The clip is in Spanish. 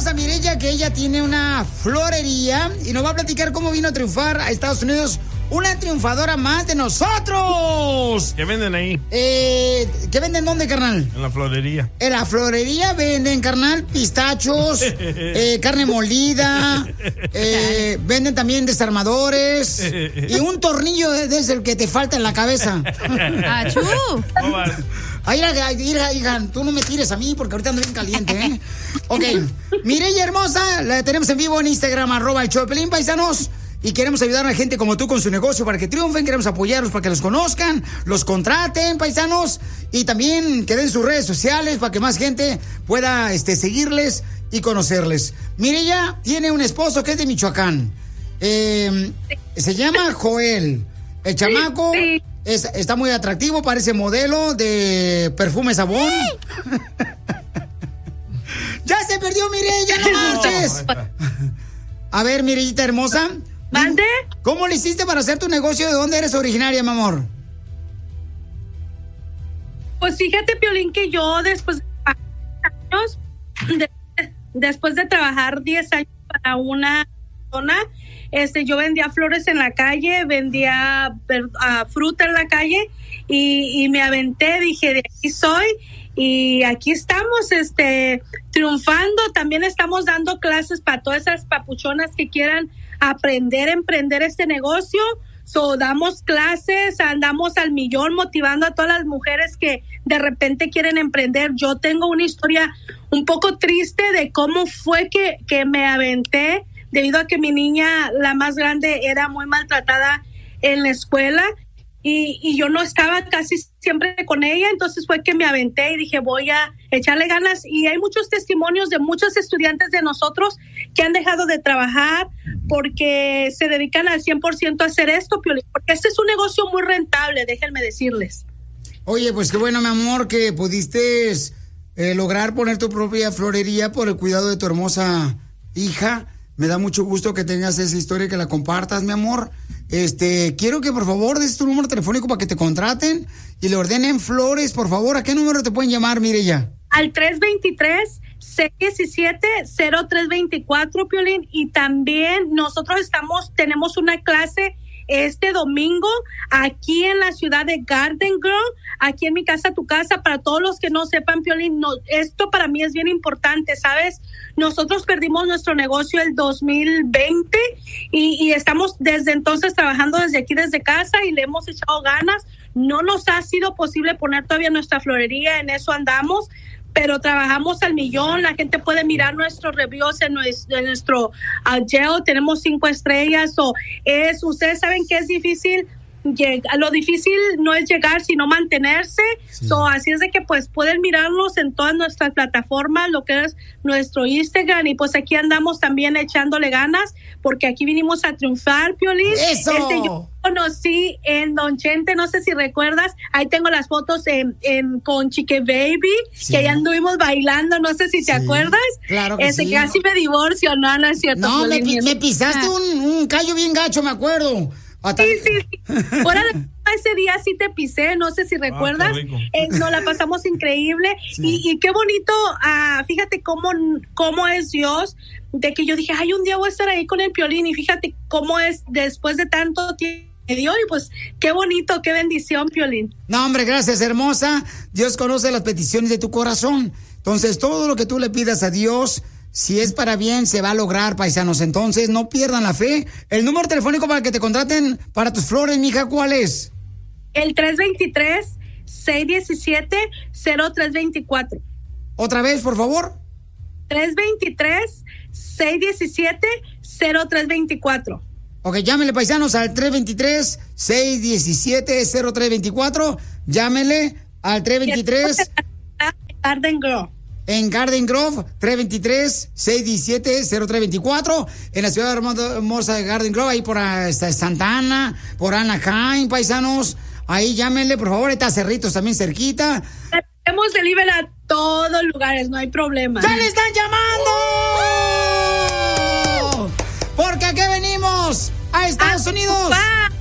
hermosa Mireya que ella tiene una florería y nos va a platicar cómo vino a triunfar a Estados Unidos. Una triunfadora más de nosotros. ¿Qué venden ahí? ¿Qué venden dónde, carnal? En la florería. En la florería venden, carnal, pistachos, carne molida, venden también desarmadores y un tornillo es el que te falta en la cabeza. ¡Achú! Ay, hija, tú no me tires a mí porque ahorita ando bien caliente, ¿eh? Ok, Mireya hermosa, la tenemos en vivo en Instagram, @el_show_de_Piolín, paisanos. Y queremos ayudar a la gente como tú con su negocio para que triunfen. Queremos apoyarlos para que los conozcan, los contraten, paisanos. Y también que den sus redes sociales para que más gente pueda seguirles y conocerles. Mireya tiene un esposo que es de Michoacán. Se llama Joel. El chamaco está muy atractivo, parece modelo de perfume sabón. ¡Ya se perdió Mireya, no marches! A ver, Mireyita hermosa. ¿Mande? ¿Cómo le hiciste para hacer tu negocio? ¿De dónde eres originaria, mi amor? Pues fíjate, Piolín, que yo después de trabajar 10 años para una persona, yo vendía flores en la calle, vendía fruta en la calle y me aventé, dije, de aquí soy. Y aquí estamos, triunfando. También estamos dando clases para todas esas papuchonas que quieran aprender a emprender este negocio. Damos clases, andamos al millón motivando a todas las mujeres que de repente quieren emprender. Yo tengo una historia un poco triste de cómo fue que me aventé debido a que mi niña, la más grande, era muy maltratada en la escuela. Y yo no estaba casi siempre con ella, entonces fue que me aventé y dije voy a echarle ganas y hay muchos testimonios de muchos estudiantes de nosotros que han dejado de trabajar porque se dedican al 100% a hacer esto, Piolín, porque este es un negocio muy rentable, déjenme decirles. Oye, pues qué bueno, mi amor, que pudiste lograr poner tu propia florería por el cuidado de tu hermosa hija. Me da mucho gusto que tengas esa historia y que la compartas, mi amor. Quiero que por favor des tu número telefónico para que te contraten y le ordenen flores, por favor. ¿A qué número te pueden llamar, Mireya? Al 323-617-0324, Piolín. Y también nosotros tenemos una clase este domingo aquí en la ciudad de Garden Grove, aquí en Mi Casa Tu Casa. Para todos los que no sepan, Piolín, esto para mí es bien importante, ¿sabes? Nosotros perdimos nuestro negocio el 2020 y estamos desde entonces trabajando desde aquí, desde casa, y le hemos echado ganas. No nos ha sido posible poner todavía nuestra florería, en eso andamos, pero trabajamos al millón. La gente puede mirar nuestros reviews en nuestro Yelp. Tenemos 5 estrellas. Ustedes saben que es difícil. Lo difícil no es llegar, sino mantenerse. Sí. Así es de que pues pueden mirarnos en todas nuestras plataformas, lo que es nuestro Instagram, y pues aquí andamos también echándole ganas, porque aquí vinimos a triunfar, Piolín. ¡Eso! Yo conocí en Don Chente, no sé si recuerdas, ahí tengo las fotos con Chique Baby, sí, que ahí anduvimos bailando, no sé si te acuerdas. Claro que sí. Casi me divorcio, no es cierto. No, me pisaste un callo bien gacho, me acuerdo. Sí. Fuera de ese día sí te pisé, no sé si recuerdas. Nos la pasamos increíble. Sí. Y qué bonito, fíjate cómo es Dios, de que yo dije, un día voy a estar ahí con el Piolín, y fíjate cómo es después de tanto tiempo. Y pues qué bonito, qué bendición, Piolín. No, hombre, gracias, hermosa. Dios conoce las peticiones de tu corazón. Entonces, todo lo que tú le pidas a Dios, si es para bien, se va a lograr, paisanos. Entonces, no pierdan la fe. El número telefónico para que te contraten para tus flores, mija, ¿cuál es? El 323-617-0324. ¿Otra vez, por favor? 323-617-0324. Ok, llámenle, paisanos, al 323-617-0324. Llámenle al 323... Garden Grove. En Garden Grove, 323-617-0324. En la ciudad hermosa de Garden Grove, ahí por Santa Ana, por Anaheim, paisanos. Ahí llámenle, por favor. Está Cerritos también cerquita. Tenemos delivery a todos lugares, no hay problema. ¡Ya le están llamando! Porque aquí venimos a Estados Unidos